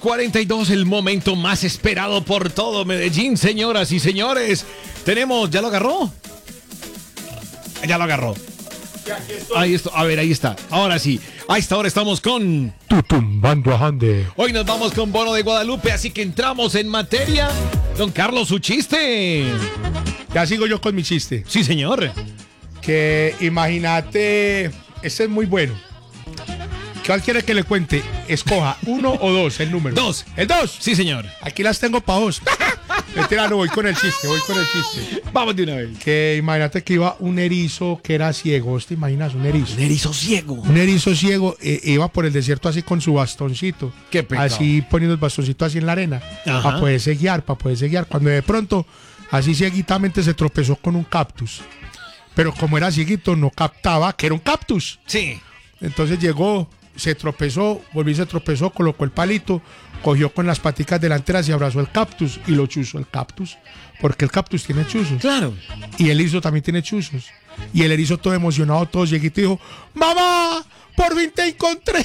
10:42, el momento más esperado por todo Medellín, señoras y señores. Tenemos, ¿ya lo agarró? Ya lo agarró. Ahí está, a ver, ahí está. Ahora sí, a esta hora estamos con Tutumbando a Hande. Hoy nos vamos con Bono de Guadalupe, así que entramos en materia. Don Carlos, su chiste. Ya sigo yo con mi chiste. Sí, señor. Que imagínate, este es muy bueno. ¿Cuál quiere que le cuente? Escoja, 1 o 2, el número. 2. ¿El 2? Sí, señor. Aquí las tengo para vos. Mentira, no, voy con el chiste. Vamos de una vez. Que imagínate que iba un erizo que era ciego. ¿Te imaginas un erizo? Un erizo ciego. Un erizo ciego iba por el desierto así con su bastoncito. Qué pecado. Así poniendo el bastoncito así en la arena. Ajá. Para poderse guiar. Cuando de pronto, así cieguitamente se tropezó con un cactus. Pero como era cieguito, no captaba que era un cactus. Sí. Entonces llegó, se tropezó, volvió y se tropezó, colocó el palito, cogió con las paticas delanteras y abrazó el cactus y lo chuzó el cactus. Porque el cactus tiene chuzos. Claro. Y el erizo también tiene chuzos. Y el erizo todo emocionado, todo cieguito, dijo: ¡Mamá! ¡Por fin te encontré!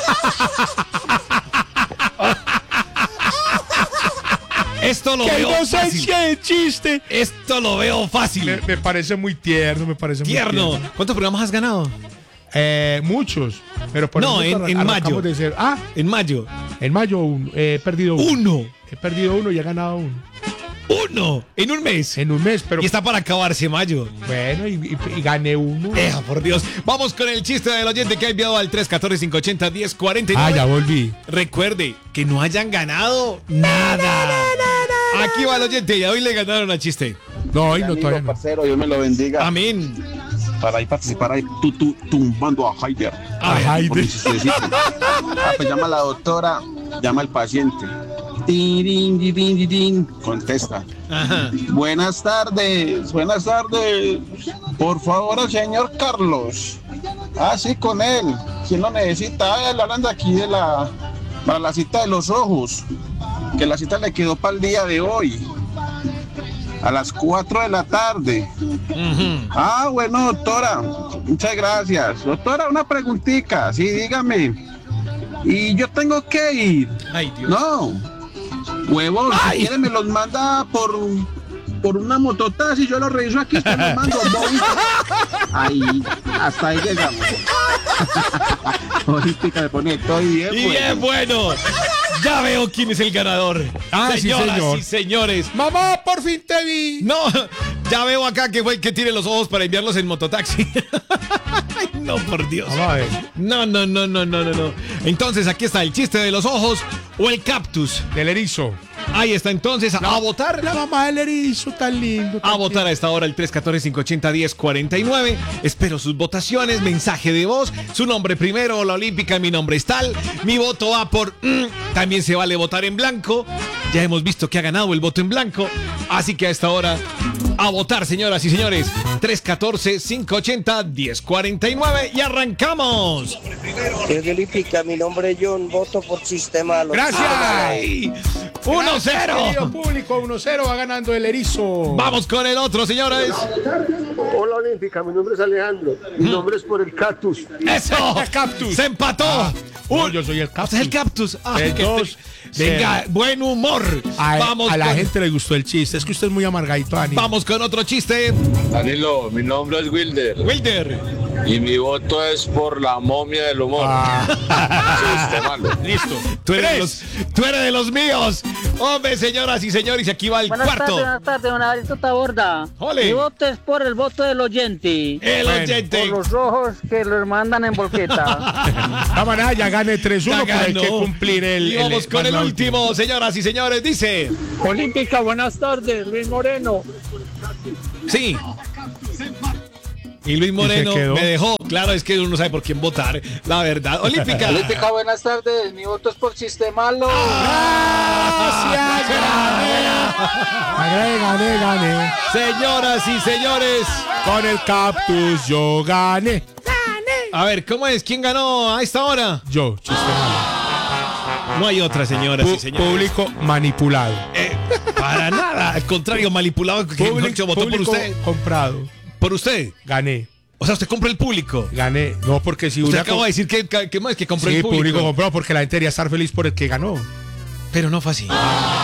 Esto lo ¡Qué veo fácil. inocencia de chiste! Esto lo veo fácil. Me parece muy tierno, Tierno. muy tierno. ¿Cuántos programas has ganado? Muchos. Pero por No, ejemplo, en arrancamos mayo. de cero. En mayo. En mayo he perdido uno. Uno. He perdido uno y he ganado uno. Uno. En un mes. En un mes, pero Y está para acabarse mayo. bueno, y gané uno. Por Dios. Vamos con el chiste del oyente que ha enviado al 314-580-1049. Ah, ya volví. Recuerde que no hayan ganado nada. Aquí va el oyente y hoy le ganaron al chiste. No, hoy no, Amigo, todavía no. parcero, Dios me lo bendiga. Amén. Para ahí participar ahí, tumbando a Haider. Ay, Por mi chistecito. Pues llama a la doctora, llama al paciente. Tin, din, din, din, din, din. Contesta. Ajá. Buenas tardes. Por favor, al señor Carlos. Ah, sí, con él. ¿Quién lo necesita? Le hablan de aquí para la cita de los ojos. Que la cita le quedó para el día de hoy. A las 4 de la tarde. Ah, bueno, doctora. Muchas gracias. Doctora, una preguntita. Sí, dígame. Y yo tengo que ir. Ay, Dios. No. Huevón, si quiere me los manda por una mototaxi. Yo los reviso aquí. Usted los mando. Ahí, hasta ahí llegamos. Holística me pone todo bien. Y bien bueno. Ya veo quién es el ganador. Ah, sí, Señoras señor. y señores. Mamá, por fin te vi. No, ya veo acá que fue el que tiene los ojos para enviarlos en mototaxi. Ay, no, por Dios. Vamos a ver. No. Entonces aquí está el chiste de los ojos o el cactus. Del erizo. Ahí está entonces a votar. La mamá del erizo, tan lindo. A votar a esta hora el 314-580-1049. Espero sus votaciones, mensaje de voz, su nombre primero, la olímpica, mi nombre es tal. Mi voto va por... también se vale votar en blanco. Ya hemos visto que ha ganado el voto en blanco. Así que a esta hora, a votar, señoras y señores. 314-580-1049 y arrancamos. Desde Olímpica, mi nombre es John, voto por sistema. Gracias. ¡Ay! 1-0. Querido público, 1-0 va ganando el erizo. Vamos con el otro, señores. Hola Olímpica, mi nombre es Alejandro. Mi nombre es por el cactus. ¡Eso! El cactus. ¡Se empató! No, yo soy el Usted cactus. es el cactus. Ah, El que dos, venga, buen humor. Vamos a la con, gente le gustó el chiste. Es que usted es muy amargadito, Dani. vamos con otro chiste. Danilo, mi nombre es Wilder Wilder. y mi voto es por la momia del humor. Chiste malo. Listo. Tú eres de los míos. Hombre, señoras y señores, aquí va el cuarto. Buenas tardes, una arisota borda. Ole. Mi voto es por el voto del oyente. El Bueno, oyente. Por los ojos que los mandan en volqueta. La manera ya gane 3-1, Ya pero hay ganó. que cumplir el. Y vamos con el la último, señoras y señores. Dice. Olímpica, buenas tardes, Luis Moreno. Sí. Y Luis Moreno quedó? me dejó. Claro, es que uno no sabe por quién votar. La verdad. Olímpica. Olímpica, buenas tardes, mi voto es por sistemalo. Gané. Señoras y señores. Con el cactus yo gané. A ver, ¿cómo es? ¿Quién ganó a esta hora? Yo, chiste malo. No hay otra, señoras y señores. Público manipulado. Para nada. Al contrario, manipulado. Que Jorge votó por Público usted. comprado. Por usted. Gané. O sea, usted compra el público. Gané. No, porque si Usted una. acaba de decir que más que compró Sí, el público. comprado porque la gente debería estar feliz por el que ganó. Pero no fue así.